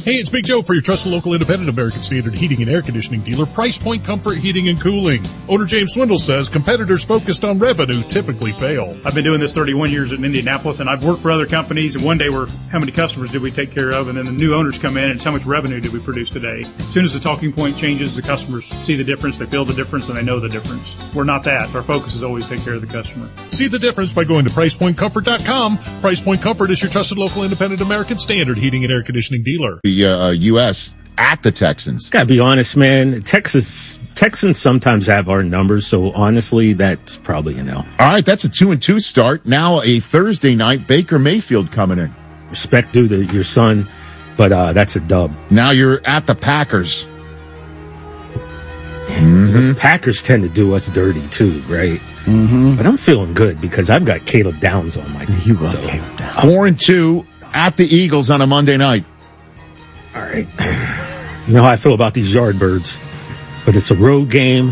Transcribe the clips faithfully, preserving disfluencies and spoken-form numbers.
Hey, it's Big Joe for your trusted local independent American Standard heating and air conditioning dealer, Price Point Comfort Heating and Cooling. Owner James Swindle says competitors focused on revenue typically fail. I've been doing this thirty-one years in Indianapolis, and I've worked for other companies, and one day we're, how many customers did we take care of? And then the new owners come in, and it's how much revenue did we produce today? As soon as the talking point changes, the customers see the difference, they feel the difference, and they know the difference. We're not that. Our focus is always take care of the customer. See the difference by going to price point comfort dot com. Price Point Comfort is your trusted local independent American Standard heating and air conditioning dealer. The uh, U S at the Texans. Gotta be honest, man. Texas Texans sometimes have our numbers, so honestly, that's probably an L. All right, that's a two and two start. Now a Thursday night, Baker Mayfield coming in. Respect due to your son, but uh, that's a dub. Now you're at the Packers. Mm-hmm. The Packers tend to do us dirty too, right? Mm-hmm. But I'm feeling good because I've got Caleb Downs on my team. You got so. Caleb Downs. Four and two at the Eagles on a Monday night. All right. You know how I feel about these Yardbirds, but it's a road game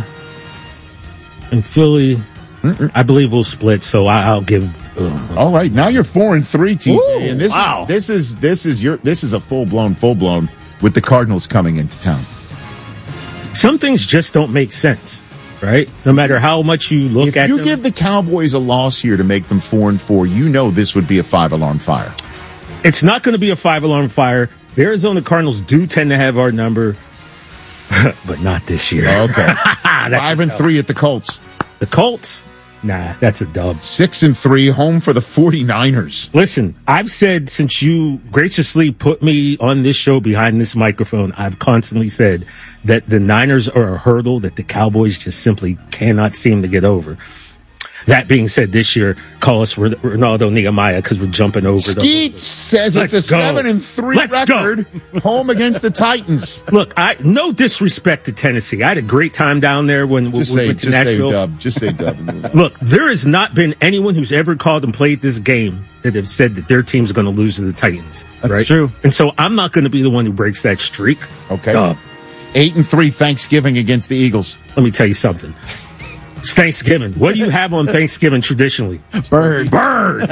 in Philly. Mm-mm. I believe we'll split, so I, I'll give. Uh, All right, now you're four and three, T J, Ooh, and this wow. is this is this is your this is a full blown full blown with the Cardinals coming into town. Some things just don't make sense, right? No matter how much you look if at you them. give the Cowboys a loss here to make them four and four, you know this would be a five alarm fire. It's not going to be a five alarm fire. The Arizona Cardinals do tend to have our number, but not this year. Okay. Five and three at the Colts. The Colts? Nah, that's a dub. Six and three, home for the 49ers. Listen, I've said since you graciously put me on this show behind this microphone, I've constantly said that the Niners are a hurdle that the Cowboys just simply cannot seem to get over. That being said, this year, call us Ronaldo Nehemiah because we're jumping over. Skeet the says Let's it's a go. seven and three Let's record, home against the Titans. Look, I no disrespect to Tennessee. I had a great time down there when we Just say, went to just say Nashville. dub. Just say dub. Look, there has not been anyone who's ever called and played this game that have said that their team's going to lose to the Titans. That's right? true. And so I'm not going to be the one who breaks that streak. Okay. Dub. Eight and three Thanksgiving against the Eagles. Let me tell you something. It's Thanksgiving. What do you have on Thanksgiving traditionally? Bird. Bird.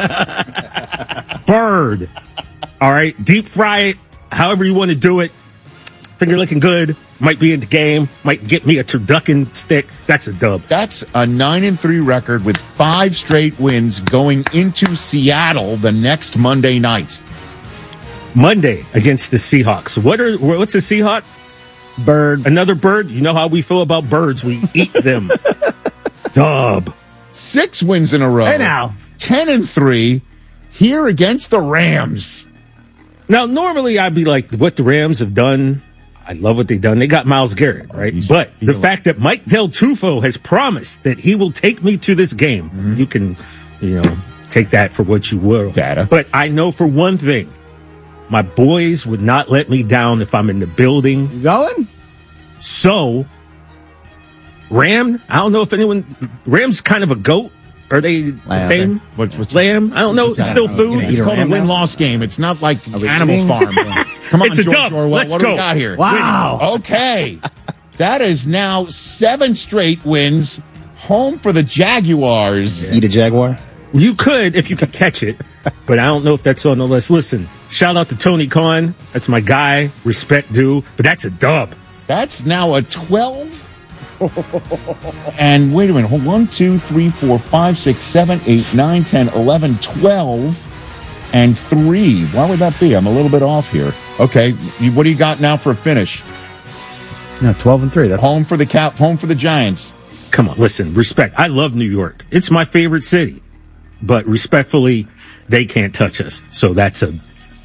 Bird. All right. Deep fry it. However you want to do it. Finger looking good. Might be in the game. Might get me a turducken stick. That's a dub. That's a nine and three record with five straight wins going into Seattle the next Monday night. Monday against the Seahawks. What are what's a Seahawk? Bird. Another bird. You know how we feel about birds. We eat them. Dub. Six wins in a row. Hey now. Ten and three here against the Rams. Now, normally I'd be like, what the Rams have done, I love what they've done. They got Myles Garrett, right? He's- But he's the a- fact that Mike Del Tufo has promised that he will take me to this game, Mm-hmm. you can, you know, take that for what you will. Data. But I know for one thing, my boys would not let me down if I'm in the building. You going? So, Ram, I don't know if anyone, Ram's kind of a goat. Are they the Lamb. same? What's, what's Lamb? I don't know. It's still food. It's called a Ram now? win-loss game. It's not like we Animal eating? Farm. Come on, It's a George dub. Orwell. Let's what do go. we got here? Wow. Okay. That is now seven straight wins. Home for the Jaguars. Eat a Jaguar? You could if you could catch it, but I don't know if that's on the list. Listen, shout out to Tony Khan. That's my guy. Respect due, but that's a dub. That's now a twelve. And wait a minute. Hold one, two, three, four, five, six, seven, eight, nine, ten, eleven, twelve, and three. Why would that be? I'm a little bit off here. Okay. You, what do you got now for a finish? No, twelve and three. That's Home for the Cap, home for the Giants. Come on, listen, respect. I love New York. It's my favorite city, but respectfully, they can't touch us. So that's a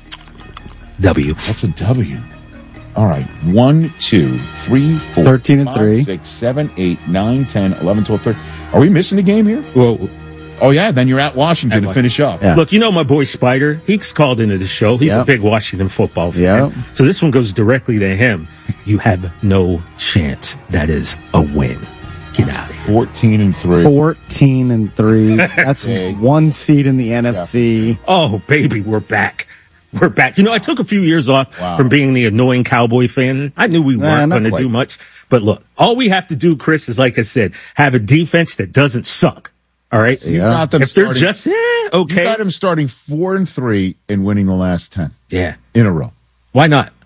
W. That's a W. All right. One, two, three, four, thirteen and five, three. six, seven, eight, nine, ten, eleven, twelve, thirteen. Are we missing a game here? Well, Oh, yeah. Then you're at Washington At to Wa- finish up. Yeah. look, you know my boy Spider. He's called into the show. He's a Yep. big Washington football fan. Yep. So this one goes directly to him. You have no chance. That is a win. Get out of here. fourteen and three. fourteen and three. That's Big. one seed in the N F C. Oh, baby, we're back. We're back. You know, I took a few years off Wow. from being the annoying Cowboy fan. I knew we Nah, weren't not going to quite. do much. But look, all we have to do, Chris, is like I said, have a defense that doesn't suck. All right? You got them If they're starting- just, eh, You okay. got him starting four and three and winning the last ten Yeah. in a row. Why not?